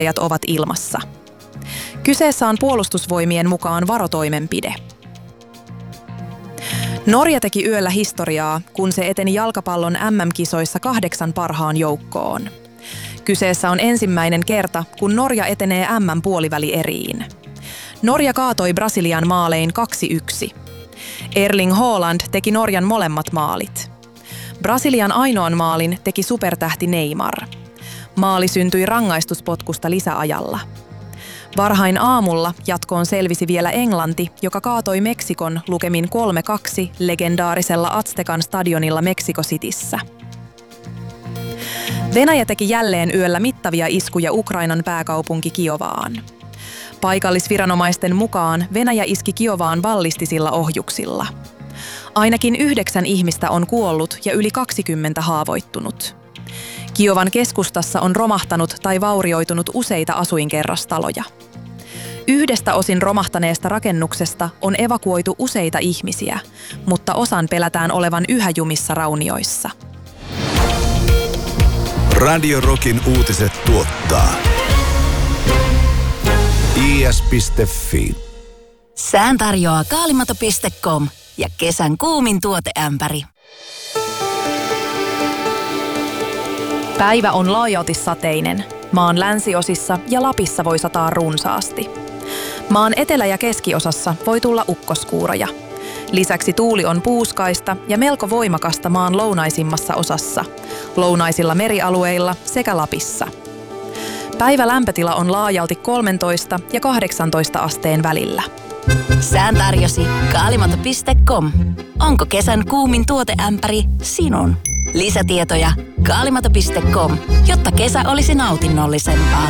ovat ilmassa. Kyseessä on Puolustusvoimien mukaan varotoimenpide. Norja teki yöllä historiaa, kun se eteni jalkapallon MM-kisoissa 8 parhaan joukkoon. Kyseessä on ensimmäinen kerta, kun Norja etenee MM-puolivälieriin. Norja kaatoi Brasilian maalein 2-1. Erling Haaland teki Norjan molemmat maalit. Brasilian ainoan maalin teki supertähti Neymar. Maali syntyi rangaistuspotkusta lisäajalla. Varhain aamulla jatkoon selvisi vielä Englanti, joka kaatoi Meksikon lukemin 3-2 legendaarisella Aztecan stadionilla Mexico Cityssä. Venäjä teki jälleen yöllä mittavia iskuja Ukrainan pääkaupunki Kiovaan. Paikallisviranomaisten mukaan Venäjä iski Kiovaan ballistisilla ohjuksilla. Ainakin 9 ihmistä on kuollut ja yli 20 haavoittunut. Kiovan keskustassa on romahtanut tai vaurioitunut useita asuinkerrostaloja. Yhdestä osin romahtaneesta rakennuksesta on evakuoitu useita ihmisiä, mutta osan pelätään olevan yhä jumissa raunioissa. Radio Rockin uutiset tuottaa is.fi. Sään tarjoaa kaalimato.com ja kesän kuumin tuoteämpäri. Päivä on laajalti sateinen. Maan länsiosissa ja Lapissa voi sataa runsaasti. Maan etelä- ja keskiosassa voi tulla ukkoskuuroja. Lisäksi tuuli on puuskaista ja melko voimakasta maan lounaisimmassa osassa, lounaisilla merialueilla sekä Lapissa. Päivä lämpötila on laajalti 13 ja 18 asteen välillä. Sään tarjosi kaalimato.com. Onko kesän kuumin tuoteämpäri sinun? Lisätietoja kaalimato.com, jotta kesä olisi nautinnollisempaa.